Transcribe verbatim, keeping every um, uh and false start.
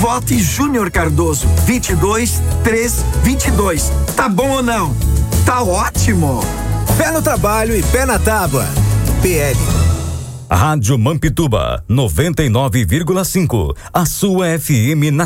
Vote Júnior Cardoso, vinte e dois, três, vinte e dois. Tá bom ou não? Tá ótimo! Pé no trabalho e pé na tábua. P L. Rádio Mampituba, noventa e nove vírgula cinco. A sua F M na